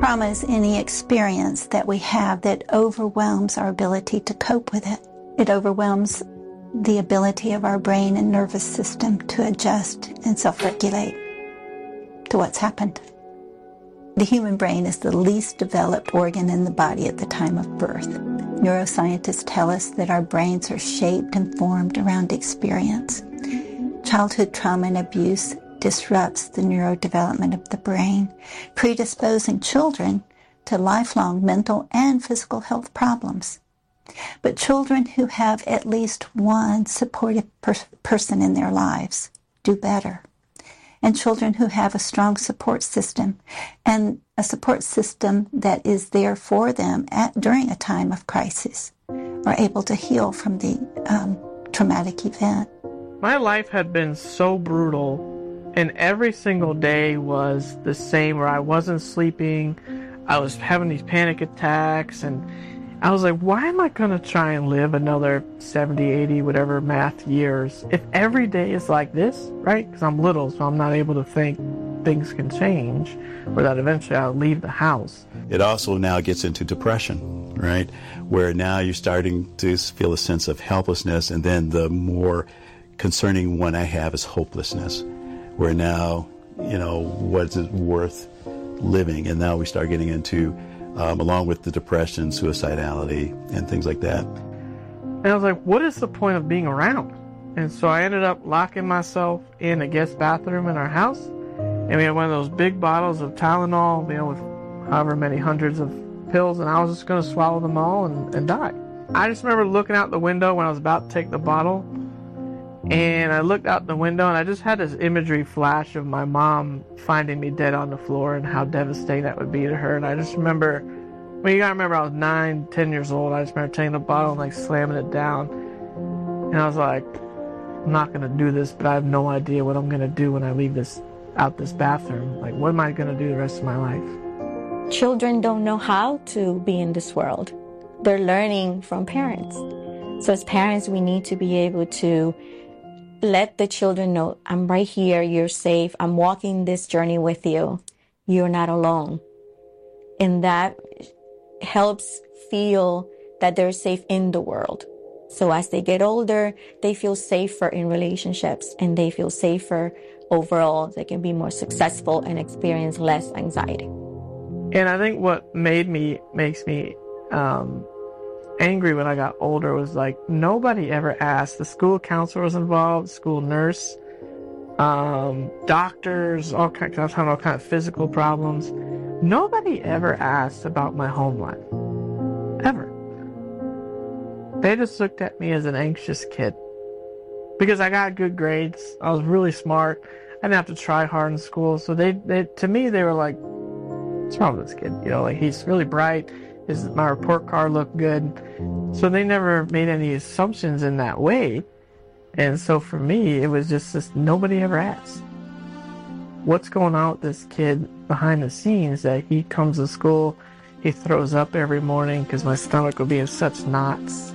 Trauma is any experience that we have that overwhelms our ability to cope with it. It overwhelms the ability of our brain and nervous system to adjust and self-regulate to what's happened. The human brain is the least developed organ in the body at the time of birth. Neuroscientists tell us that our brains are shaped and formed around experience. Childhood trauma and abuse disrupts the neurodevelopment of the brain, predisposing children to lifelong mental and physical health problems. But children who have at least one supportive person in their lives do better. And children who have a strong support system and a support system that is there for them during a time of crisis are able to heal from the traumatic event. My life had been so brutal, and every single day was the same, where I wasn't sleeping, I was having these panic attacks, and I was like, why am I going to try and live another 70, 80, whatever math years if every day is like this, right? Because I'm little, so I'm not able to think things can change, or that eventually I'll leave the house. It also now gets into depression, right? Where now you're starting to feel a sense of helplessness, and then the more concerning one I have is hopelessness, where now, what's it worth living? And now we start getting into along with the depression, suicidality, and things like that. And I was like, what is the point of being around? And so I ended up locking myself in a guest bathroom in our house. And we had one of those big bottles of Tylenol, with however many hundreds of pills, and I was just going to swallow them all and die. I just remember looking out the window when I was about to take the bottle, and I looked out the window, and I just had this imagery flash of my mom finding me dead on the floor and how devastating that would be to her. And I just remember, you gotta remember, I was 9, 10 years old. I just remember taking the bottle and slamming it down. And I was like, I'm not gonna do this, but I have no idea what I'm gonna do when I leave this bathroom. Like, what am I gonna do the rest of my life? Children don't know how to be in this world. They're learning from parents. So as parents, we need to be able to let the children know, I'm right here, you're safe, I'm walking this journey with you, you're not alone. And that helps feel that they're safe in the world. So as they get older, they feel safer in relationships, and they feel safer overall. They can be more successful and experience less anxiety. And I think what makes me angry when I got older was nobody ever asked. The school counselor was involved, school nurse, doctors, all kinds of physical problems. Nobody ever asked about my home life. Ever. They just looked at me as an anxious kid. Because I got good grades, I was really smart, I didn't have to try hard in school, so they to me, they were like, what's wrong with this kid? He's really bright, my report card looked good. So they never made any assumptions in that way. And so for me, it was just nobody ever asked. What's going on with this kid behind the scenes, that he comes to school, he throws up every morning because my stomach would be in such knots.